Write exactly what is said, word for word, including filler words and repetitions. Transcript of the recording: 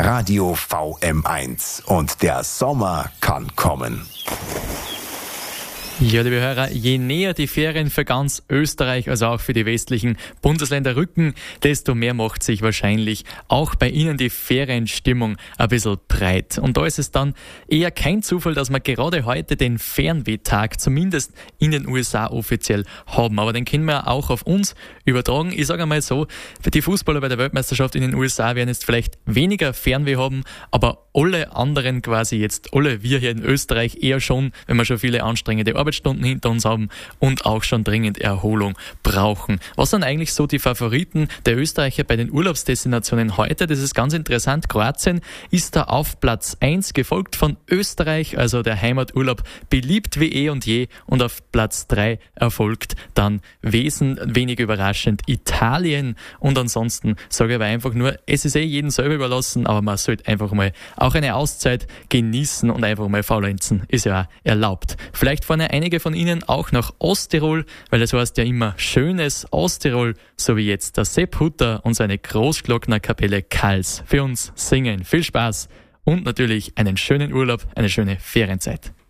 Radio V M eins und der Sommer kann kommen. Ja, liebe Hörer, je näher die Ferien für ganz Österreich, also auch für die westlichen Bundesländer rücken, desto mehr macht sich wahrscheinlich auch bei Ihnen die Ferienstimmung ein bisschen breit. Und da ist es dann eher kein Zufall, dass wir gerade heute den Fernwehtag zumindest in den U S A offiziell haben. Aber den können wir auch auf uns übertragen. Ich sage einmal so, die Fußballer bei der Weltmeisterschaft in den U S A werden jetzt vielleicht weniger Fernweh haben, aber alle anderen quasi jetzt, alle wir hier in Österreich eher schon, wenn wir schon viele anstrengende Arbeitsstunden hinter uns haben und auch schon dringend Erholung brauchen. Was sind eigentlich so die Favoriten der Österreicher bei den Urlaubsdestinationen heute? Das ist ganz interessant. Kroatien ist da auf Platz eins, gefolgt von Österreich, also der Heimaturlaub beliebt wie eh und je, und auf Platz drei erfolgt dann wesen, wenig überraschend Italien, und ansonsten sage ich aber einfach nur, es ist eh jedem selber überlassen, aber man sollte einfach mal auch eine Auszeit genießen und einfach mal faulenzen, ist ja auch erlaubt. Vielleicht fahren ja einige von Ihnen auch nach Osttirol, weil das heißt ja immer schönes Osttirol, so wie jetzt der Sepp Hutter und seine Großglocknerkapelle Kals für uns singen. Viel Spaß und natürlich einen schönen Urlaub, eine schöne Ferienzeit.